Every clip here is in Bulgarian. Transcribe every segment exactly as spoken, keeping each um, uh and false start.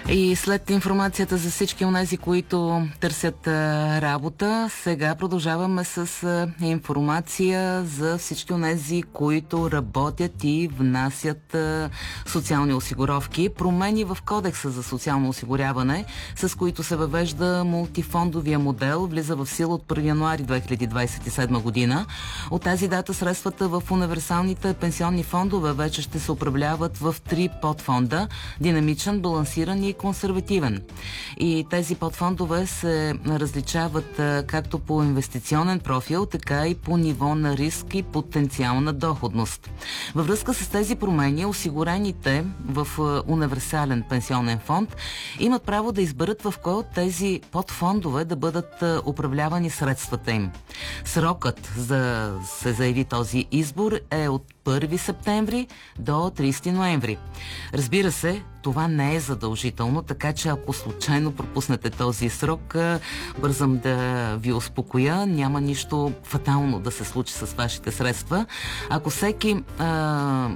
И след информацията за всички онези, които търсят а, работа, сега продължаваме с а, информация за всички онези, които работят и внасят а, социални осигуровки. Промени в Кодекса за социално осигуряване, с които се въвежда мултифондовия модел, влиза в сила от първи януари две хиляди двадесет и седма година. От тази дата средствата в универсалните пенсионни фондове вече ще се управляват в три подфонда – динамичен, балансиран и консервативен. И тези подфондове се различават а, както по инвестиционен профил, така и по ниво на риск и потенциална доходност. Във връзка с тези промени, осигурените в а, универсален пенсионен фонд имат право да изберат в кой от тези подфондове да бъдат а, управлявани средствата им. Срокът за да се заяви този избор е от първи септември до тридесети ноември. Разбира се, това не е задължително, така че ако случайно пропуснете този срок, бързам да ви успокоя, няма нищо фатално да се случи с вашите средства. Ако всеки, а,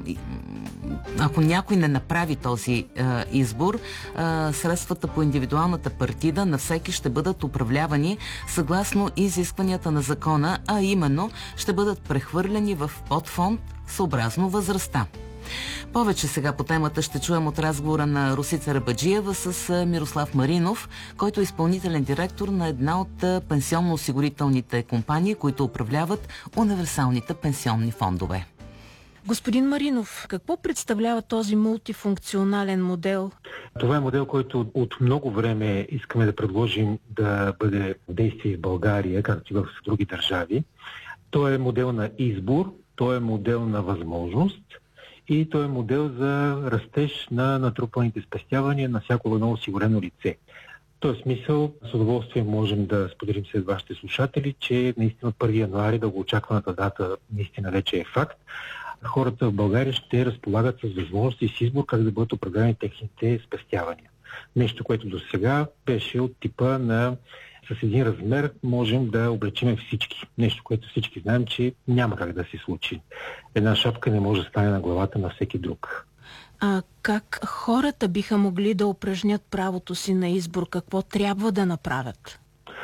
ако някой не направи този а, избор, а, средствата по индивидуалната партида на всеки ще бъдат управлявани съгласно изискванията на закона, а именно ще бъдат прехвърлени в подфонд съобразно възрастта. Повече сега по темата ще чуем от разговора на Росица Рабаджиева с Мирослав Маринов, който е изпълнителен директор на една от пенсионно-осигурителните компании, които управляват универсалните пенсионни фондове. Господин Маринов, какво представлява този мултифункционален модел? Това е модел, който от много време искаме да предложим да бъде в действие в България, както и в други държави. Той е модел на избор, той е модел на възможност и той е модел за растеж на натрупаните спестявания на всяко едно осигурено лице. В този смисъл с удоволствие можем да споделим след вашите слушатели, че наистина първи януари дългоочакваната дата наистина вече е факт. Хората в България ще разполагат с възможности и с избор как да бъдат управлявани техните спестявания. Нещо, което до сега беше от типа на с един размер можем да облечем всички. Нещо, което всички знаем, че няма как да се случи. Една шапка не може да стане на главата на всеки друг. А как хората биха могли да упражнят правото си на избор? Какво трябва да направят?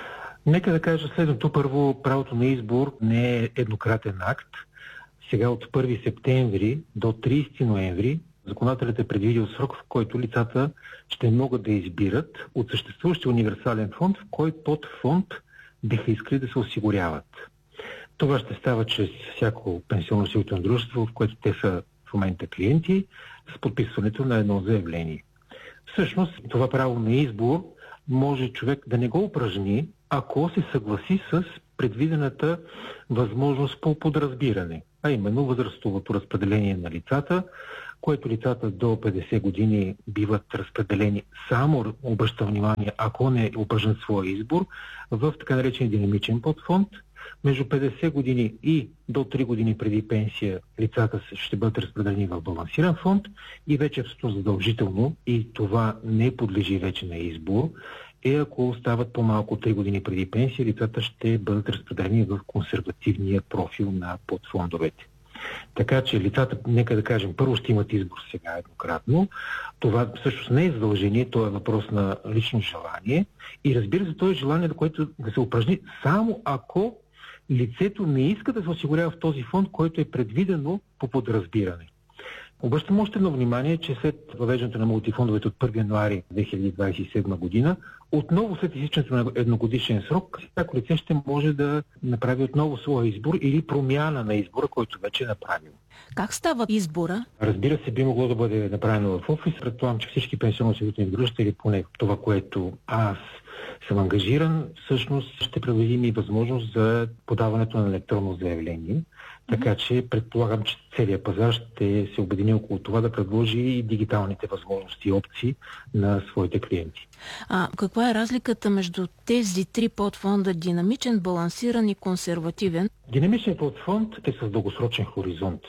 Нека да кажа следното. Първо, правото на избор не е еднократен акт. Сега от първи септември до тридесети ноември законодателят е предвидил срок, в който лицата ще могат да избират от съществуващия универсален фонд, в кой подфонд биха искали да се осигуряват. Това ще става чрез всяко пенсионно-осигурително дружество, в което те са в момента клиенти, с подписването на едно заявление. Всъщност, това право на избор може човек да не го упражни, ако се съгласи с предвидената възможност по подразбиране, а именно възрастовото разпределение на лицата, което лицата до петдесет години биват разпределени само, обръща внимание, ако не упражнят своя избор, в така наречен динамичен подфонд. Между петдесет години и до три години преди пенсия лицата ще бъдат разпределени в балансиран фонд и вече абсолютно задължително, и това не подлежи вече на избор, е ако остават по-малко от три години преди пенсия, лицата ще бъдат разпределени в консервативния профил на подфондовете. Така че лицата, нека да кажем, първо ще имат избор сега еднократно. Това всъщност не е задължение, то е въпрос на лично желание. И разбира се, то е желание, което да се упражни само ако лицето не иска да се осигурява в този фонд, който е предвидено по подразбиране. Обръщам още едно внимание, че след въвеждането на мултифондовете от първи януари две хиляди двадесет и седма година, отново след изтичането на едногодишен срок, всяко лице ще може да направи отново своя избор или промяна на избора, който вече е направил. Как става избора? Разбира се, би могло да бъде направено в офис. Предполагам, че всички пенсионно-осигурителни дружества, или поне това, което аз съм ангажиран, всъщност ще предвидим и възможност за подаването на електронно заявление. Така че предполагам, че целият пазар ще се обедини около това да предложи и дигиталните възможности и опции на своите клиенти. А каква е разликата между тези три подфонда: динамичен, балансиран и консервативен? Динамичният подфонд е с дългосрочен хоризонт.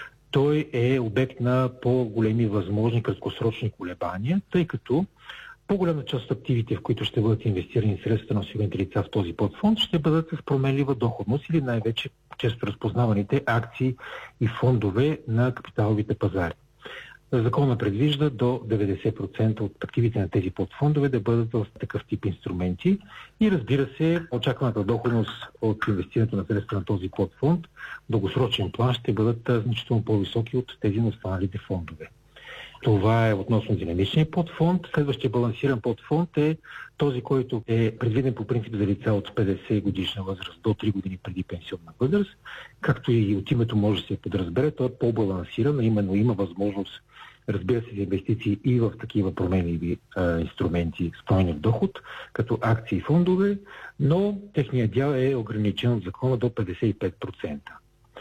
Той е обект на по-големи възможни краткосрочни колебания, тъй като по-голяма част от активите, в които ще бъдат инвестирани средства на осигурените лица в този подфонд, ще бъдат с променлива доходност или най-вече често разпознаваните акции и фондове на капиталовите пазари. Закона предвижда до деветдесет процента от активите на тези подфондове да бъдат в такъв тип инструменти и разбира се, очакваната доходност от инвестирането на средства на този подфонд в дългосрочен план ще бъдат значително по-високи от тези на останалите фондове. Това е относно динамичния подфонд. Следващия балансиран подфонд е този, който е предвиден по принцип за лица от петдесет годишна възраст до три години преди пенсионна възраст. Както и от името може да се подразбере, той е по-балансиран, а именно има възможност, разбира се, за инвестиции и в такива променливи а, инструменти с тройен доход, като акции и фондове, но техният дял е ограничен от закона до петдесет и пет процента.